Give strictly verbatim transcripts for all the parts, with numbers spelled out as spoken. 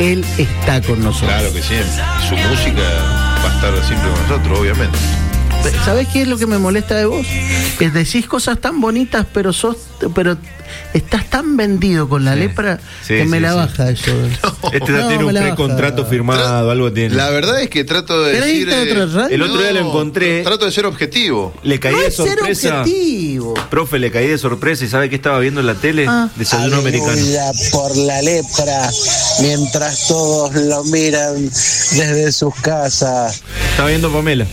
Él está con nosotros. Claro que sí. Su música va a estar siempre con nosotros, obviamente. ¿Sabés qué es lo que me molesta de vos? Es decís cosas tan bonitas, pero sos, pero estás tan vendido con la sí. lepra sí, que me sí, la baja sí. eso. No, este no, tiene un precontrato firmado, Tra- algo tiene. La verdad es que trato de decir. Eh, el otro no, día lo encontré. Trato de ser objetivo. Le caí no de es sorpresa. Ser objetivo. Profe, le caí de sorpresa y ¿sabe qué estaba viendo en la tele? Ah. Desayuno americano. Por la lepra, mientras todos lo miran desde sus casas. Estaba viendo Pamela.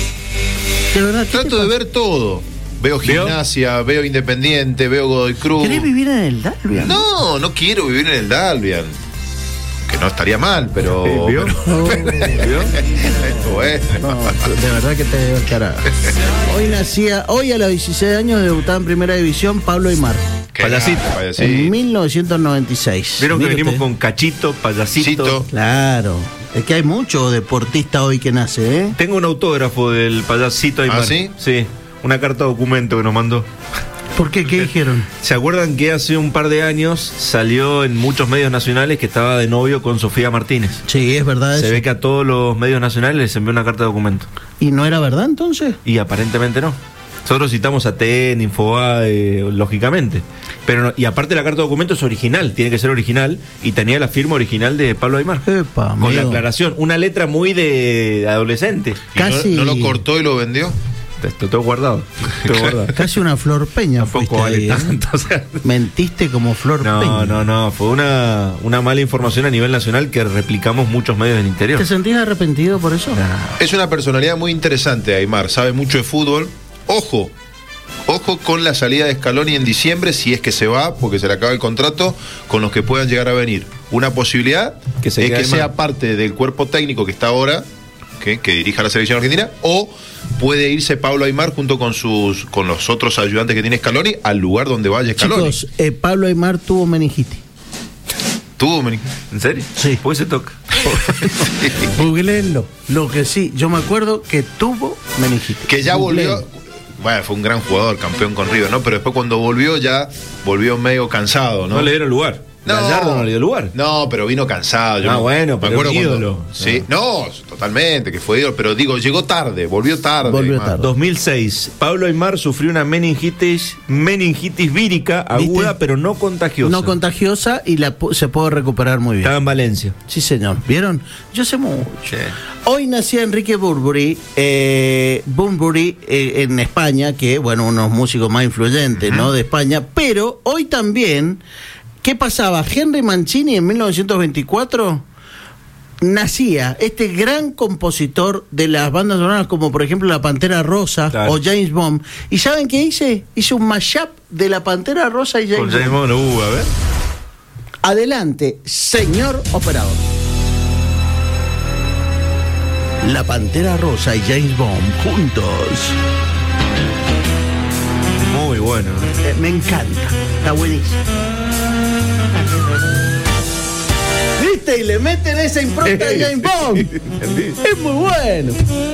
De verdad, trato de ver todo. Veo Gimnasia, ¿Veo? veo Independiente, veo Godoy Cruz. ¿Querés vivir en el Dalvian? No, no quiero vivir en el Dalvian. Que no estaría mal, pero. ¿Vio? pero... No, ¿Vio? Bueno. No, de verdad que te debo el carajo. Hoy nacía, hoy a los dieciséis años debutaba en Primera División Pablo Aimar. Payasito. Payasito. En mil novecientos noventa y seis. Vieron que Mire venimos usted. con Cachito, Payasito. Cito. Claro. Es que hay mucho deportista hoy que nace, ¿eh? Tengo un autógrafo del Payasito Aimar. ¿Ah, sí? Sí. Una carta documento que nos mandó. ¿Por qué? ¿Qué dijeron? ¿Se acuerdan que hace un par de años salió en muchos medios nacionales que estaba de novio con Sofía Martínez? Sí, es verdad. Se eso. ve que a todos los medios nacionales les envió una carta de documento. ¿Y no era verdad entonces? Y aparentemente no. Nosotros citamos a T N, Infobae, lógicamente. Pero no, y aparte la carta de documento es original, tiene que ser original, y tenía la firma original de Pablo Aimar. Epa, con amigo. la aclaración, una letra muy de adolescente. ¿Y Casi- no, no lo cortó y lo vendió? Esto todo guardado. Todo guardado. Casi una Flor Peña. Tampoco fuiste vale ahí, ¿eh? tanto, o sea. Mentiste como Flor Peña. No, no, no, fue una, una mala información a nivel nacional que replicamos muchos medios del interior. ¿Te sentías arrepentido por eso? Es una personalidad muy interesante, Aimar. Sabe mucho de fútbol. Ojo, ojo con la salida de Scaloni en diciembre, si es que se va, porque se le acaba el contrato, con los que puedan llegar a venir. Una posibilidad Que se es quede que Aimar. sea parte del cuerpo técnico que está ahora, que, que dirija la selección argentina, o puede irse Pablo Aimar junto con sus con los otros ayudantes que tiene Scaloni al lugar donde vaya Scaloni. Chicos, eh, Pablo Aimar tuvo meningitis. ¿Tuvo, Meni? ¿En serio? Sí. Pues se toca. Googleenlo. Lo que sí, yo me acuerdo que tuvo meningitis. Que ya Googleenlo. volvió. Bueno, fue un gran jugador, campeón con River, ¿no? Pero después cuando volvió ya volvió medio cansado, ¿no? No le dieron lugar. Gallardo no le dio lugar. No, pero vino cansado. Yo Ah, me- bueno, me pero acuerdo ídolo. cuando- Sí, no, totalmente, que fue ídolo. Pero digo, llegó tarde, volvió tarde. Volvió Aimar. tarde. dos mil seis, Pablo Aimar sufrió una meningitis, meningitis vírica aguda, ¿Viste? pero no contagiosa. No contagiosa y la, pu- se puede recuperar muy bien. Estaba en Valencia. Sí, señor. ¿Vieron? Yo sé mucho. Sí. Hoy nacía Enrique Bunbury, eh, Bunbury eh, en España, que, bueno, unos músicos más influyentes, ¿no? De España. Pero hoy también, ¿qué pasaba? Henry Mancini en mil novecientos veinticuatro nacía este gran compositor de las bandas sonoras, como por ejemplo La Pantera Rosa, Claro. o James Bond. ¿Y saben qué hice? Hice un mashup de La Pantera Rosa y Con James James Bond. Bond, uh, a ver. Adelante, señor operador. La Pantera Rosa y James Bond juntos. Muy bueno. Eh, me encanta, está buenísimo. ¿Viste? Y le meten esa impronta a James Bond. Es muy bueno.